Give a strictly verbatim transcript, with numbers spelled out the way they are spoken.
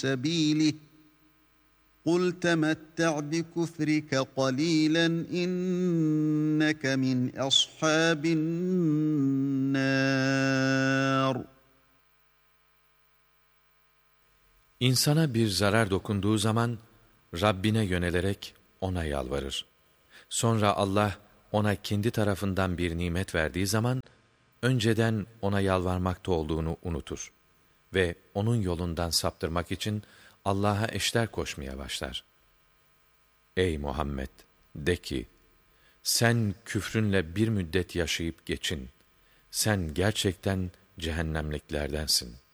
سَب۪يلِهِ قُلْ تَمَتَّعْ بِكُفْرِكَ قَلِيلًا اِنَّكَ مِنْ أَصْحَابِ النَّارِ. İnsana bir zarar dokunduğu zaman Rabbine yönelerek ona yalvarır. Sonra Allah ona kendi tarafından bir nimet verdiği zaman önceden ona yalvarmakta olduğunu unutur ve onun yolundan saptırmak için Allah'a eşler koşmaya başlar. Ey Muhammed! De ki, sen küfrünle bir müddet yaşayıp geçin. Sen gerçekten cehennemliklerdensin.